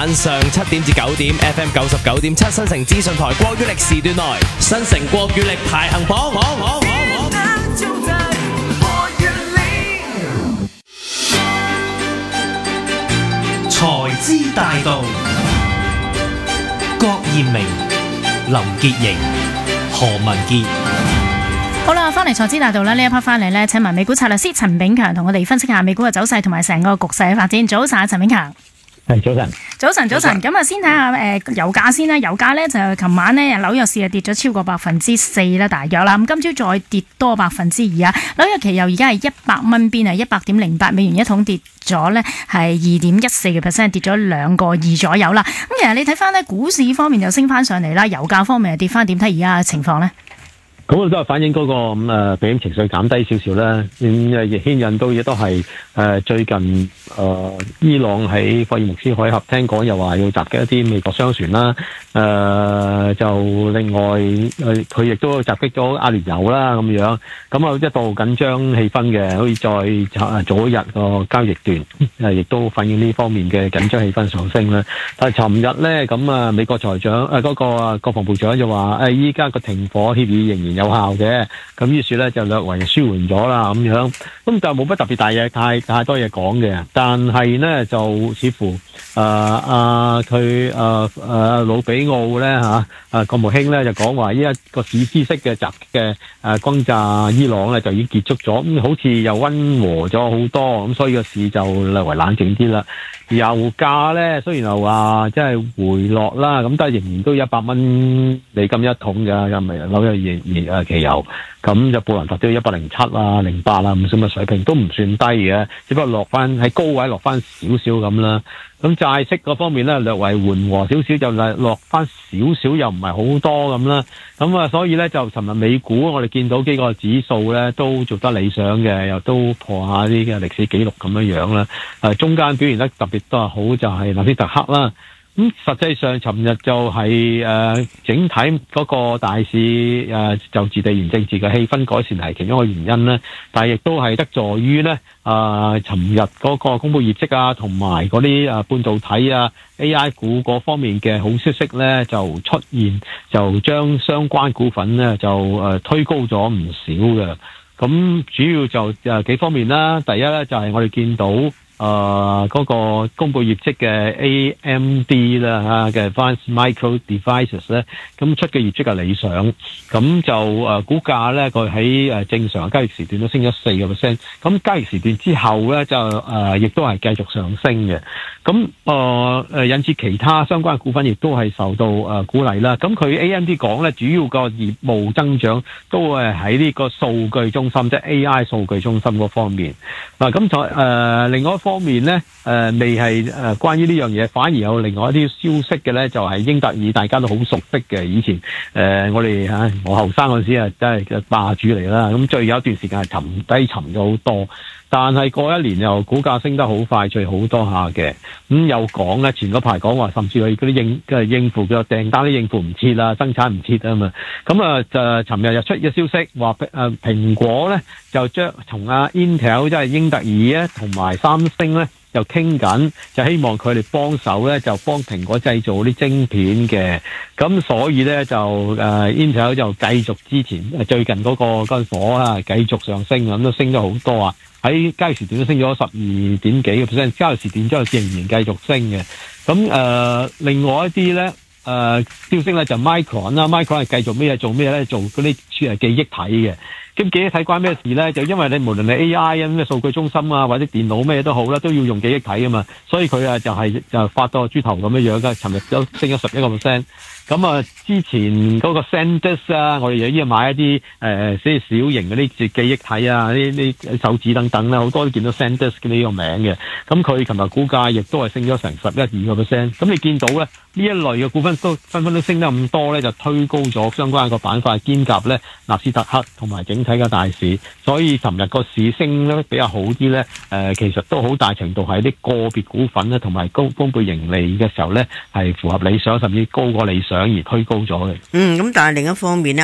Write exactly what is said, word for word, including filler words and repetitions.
晚上七點至九點 F M 九十九點七新城資訊台國語力時段內，新城國語力排行榜，榜榜榜榜財資大道，郭艷明、林潔瑩、何文傑。 好啦，翻嚟財資大道呢一 part 翻嚟呢，請埋美股策略師陳炳強同我哋分析下美股嘅走勢同埋成個局勢嘅發展。早晨，陳炳強。 係早晨， 早晨，早晨。咁啊，先睇下誒油價先啦。油價咧就琴晚呢，紐約市啊跌咗超過百分之四啦，大約啦。咁今朝再跌多百分之二啊。紐約期油而家係一百蚊邊啊，一百點零八美元一桶，跌咗呢係二點一四嘅 percent， 跌咗兩個二左右啦。咁其實你睇翻呢，股市方面就升翻上嚟啦，油價方面又跌翻，點睇而家嘅情況呢？ 咁我都係反映嗰、那個咁誒避險情緒減低少少啦，咁亦牽引到亦都係誒、呃、最近誒、呃、伊朗喺霍爾木斯海峽聽講又話要襲擊一啲美國商船啦，誒、呃、就另外誒佢亦都襲擊咗阿聯酋啦咁樣，咁啊一度緊張氣氛嘅，好似再早一日個交易段誒亦都反映呢方面嘅緊張氣氛上升啦。但係尋日咧咁啊美國財長誒嗰、呃那個國防部長就話誒依家個停火協議仍然有效嘅，咁於是咧就略為舒緩咗啦咁樣，咁就冇乜特別大嘢，太太多嘢講嘅。但係咧就似乎誒啊佢誒誒魯比奧咧嚇誒國務卿咧就講話依一個史詩式嘅襲擊嘅誒轟炸伊朗咧就已經結束咗，咁好似又溫和咗好多，咁所以個市就略為冷靜啲啦。油價咧雖然又話即係回落啦，咁但係仍然都一百蚊美金一桶嘅，又咪紐約現現誒期油，咁就布蘭特都要一百零七啊、零八啊咁嘅水平，都唔算低嘅，只不過落翻喺高位落翻少少咁啦。咁債息嗰方面咧略為緩和少少，就落翻少少，又唔係好多咁啦。咁啊，所以咧就尋日美股我哋見到幾個指數咧都做得理想嘅，又都破下啲嘅歷史紀錄咁樣樣啦。誒，中間表現得特別都係好就係納斯達克啦。咁實際上，尋日就係、是、誒、呃、整體嗰個大市誒、呃、就自地緣政治嘅氣氛改善係其中一個原因啦。但係亦都係得助於咧誒尋日嗰個公佈業績啊，同埋嗰啲誒半導體啊、A I 股嗰方面嘅好消息咧就出現，就將相關股份咧就誒、呃、推高咗唔少嘅。咁主要就誒、呃、幾方面啦。第一咧就係、是、我哋見到。誒、呃，嗰、那個公布業績嘅 A M D 啦吓嘅 Advanced Micro Devices 咧，咁出嘅業績係理想，咁就誒、呃、股價咧佢喺誒正常交易時段都升咗四個 percent，咁交易時段之後咧就誒亦、呃、都係繼續上升嘅，咁誒誒引致其他相關股份亦都係受到誒、呃、鼓勵啦。咁佢 A M D 講咧，主要個業務增長都係喺呢個數據中心，即係 A I 數據中心嗰方面。嗱，咁就誒另外一方面咧，誒、呃、未係誒、呃、關於呢樣嘢，反而有另外一啲消息嘅咧，就係、是、英特爾，大家都好熟悉嘅。以前誒、呃、我哋嚇我後生嗰陣時啊，真係霸主嚟啦。咁最有一段時間係沉低沉咗好多，但係過一年又股價升得好快，最好多下嘅。咁有講咧，前嗰排講話，甚至佢嗰啲應嘅應付嘅訂單都應付唔切啦，生產唔切啊嘛。咁啊就尋日又出嘅消息話誒蘋果咧就將同阿 Intel 即係英特爾咧同埋三星咧就傾緊，就希望佢哋幫手咧就幫蘋果製造啲晶片嘅。咁所以咧就誒、呃、Intel 就繼續之前最近嗰、嗰個嗰個火啊繼續上升，咁都升咗好多啊！喺交易時段都升咗十二點幾個 percent， 交易時段之後仍然繼續升嘅。咁誒、呃、另外一啲咧誒消息咧就 Micron 啦 ，Micron 係繼續咩嘢做咩咧？做嗰啲誒記憶體嘅。咁記憶體關咩事咧？就因為你無論你 A I 啊、咩數據中心啊，或者電腦咩都好啦，都要用記憶體啊嘛。所以佢啊就係、是、就發到豬頭咁樣樣嘅。尋日都升咗十一個 percent。咁啊，之前嗰個 SanDisk 啊，我哋又依家買一啲誒，即係小型嗰啲記憶體啊，啲啲手指等等啦，好多都見到 SanDisk 呢個名嘅。咁佢琴日股價亦都係升咗成十一二個 percent。咁你見到咧，呢一類嘅股份都紛紛都升得咁多咧，就推高咗相關個板塊兼夾咧納斯達克同埋整體嘅大市。所以尋日個市升咧比較好啲咧，誒、呃，其實都好大程度係啲個別股份咧，同埋高公布盈利嘅時候咧，係符合理想，甚至高過理想。而推高咗嘅。 嗯，咁但係另一方面咧